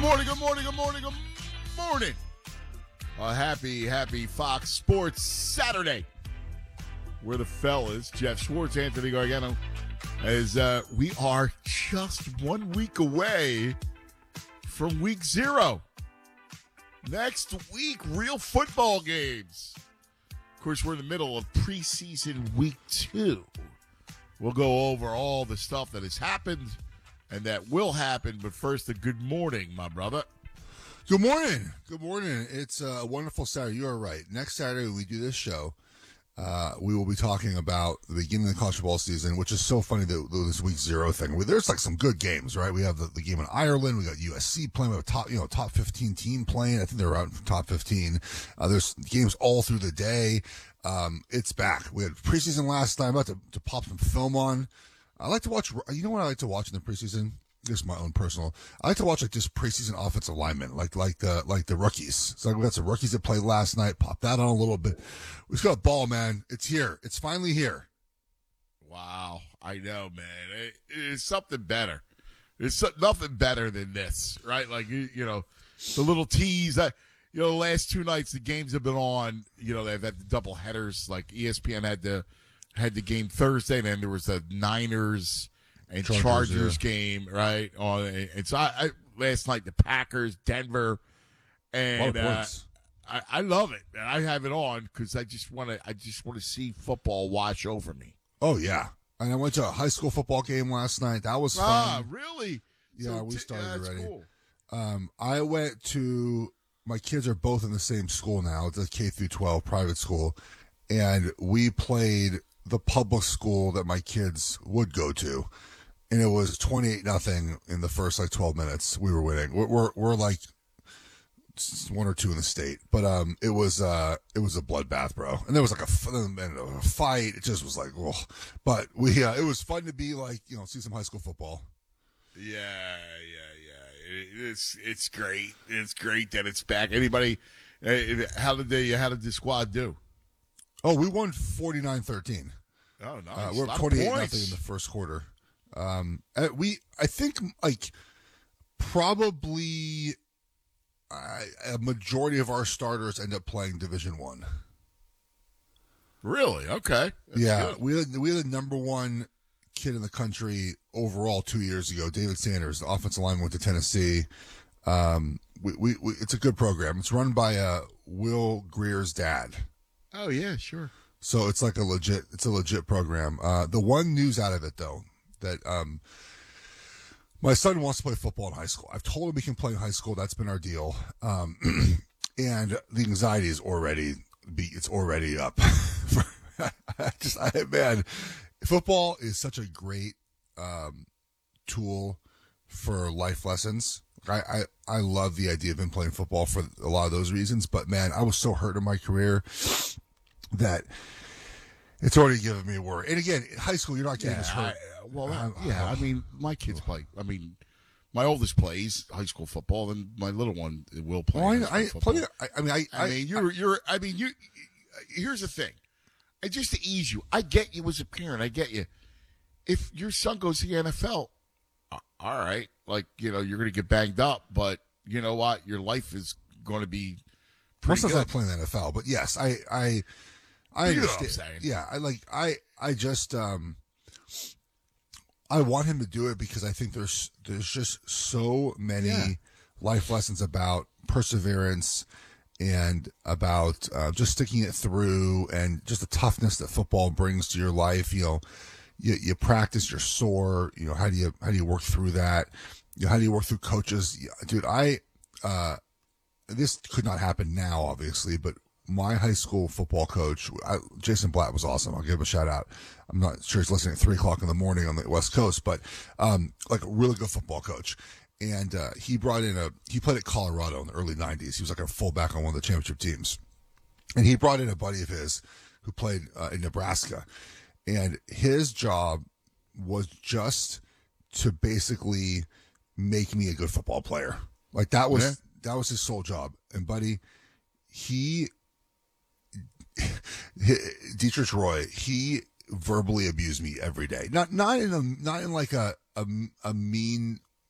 morning, good morning, good morning, good morning. Happy Fox Sports Saturday. We're the fellas, Jeff Schwartz, Anthony Gargano, as we are just 1 week away from week 0. Next week, real football games. Of course, we're in the middle of preseason week 2. We'll go over all the stuff that has happened and that will happen, but first, a good morning, my brother. Good morning. Good morning. It's a wonderful Saturday. You are right. Next Saturday, when we do this show, we will be talking about the beginning of the college football season, which is so funny, this week 0 thing. There's like some good games, right? We have the game in Ireland. We got USC playing. We have a top 15 team playing. I think they're out in top 15. There's games all through the day. It's back. We had preseason last time. I'm about to pop some film on. I like to watch, you know what I like to watch in the preseason? This is my own personal. I like to watch like just preseason offensive linemen, like the rookies. So we got some rookies that played last night. Pop that on a little bit. We just got a ball, man. It's here. It's finally here. Wow, I know, man. It's something better. It's nothing better than this, right? Like you know, the little tease. The last 2 nights the games have been on. You know, they've had the double headers. Like ESPN had the game Thursday, and then there was the Niners and Chargers game, right? And so I last night the Packers, Denver, and I love it. And I have it on because I just want to see football wash over me. Oh yeah, and I went to a high school football game last night. That was fun. Ah, really? Yeah, so we started already. Cool. I went to. My kids are both in the same school now. It's a K through 12 private school, and we played the public school that my kids would go to. And it was 28-0 in the first 12 minutes. We were winning. We're like 1 or 2 in the state, but it was a bloodbath, bro. And there was like a fight. It just was like, oh. But it was fun to be see some high school football. Yeah. It's great. It's great that it's back. Anybody? How did the squad do? Oh, we won 49-13. Oh, nice. We're 28-0 in the first quarter. I think probably a majority of our starters end up playing Division I. Really? Okay. That's yeah, good. we had the number 1 kid in the country overall 2 years ago, David Sanders. The offensive lineman went to Tennessee. It's a good program. It's run by Will Greer's dad. Oh yeah, sure. So it's like a legit program. The one news out of it though, that my son wants to play football in high school. I've told him he can play in high school. That's been our deal. And the anxiety is already up. Man, football is such a great tool for life lessons. I love the idea of him playing football for a lot of those reasons. But man, I was so hurt in my career that it's already given me a worry. And again, in high school, you're not getting as hurt. I mean, my kids play. I mean, my oldest plays high school football, and my little one will play. Here's the thing. Just to ease you, I get you as a parent. I get you. If your son goes to the NFL, all right, you're going to get banged up, but you know what? Your life is going to be pretty good. Not playing the NFL, but yes, I understand. You know what I'm saying. Yeah, I just I want him to do it because I think there's just so many life lessons about perseverance and about just sticking it through and just the toughness that football brings to your life. You practice, you're sore. How do you work through that? How do you work through coaches? Dude, this could not happen now, obviously, but my high school football coach, Jason Blatt, was awesome. I'll give him a shout out. I'm not sure he's listening at 3:00 in the morning on the West Coast, but a really good football coach. And he played at Colorado in the early 90s. He was like a fullback on one of the championship teams. And he brought in a buddy of his who played in Nebraska. And his job was just to basically make me a good football player. That was his sole job. And buddy, Dietrich Roy, he verbally abused me every day. Not in like a mean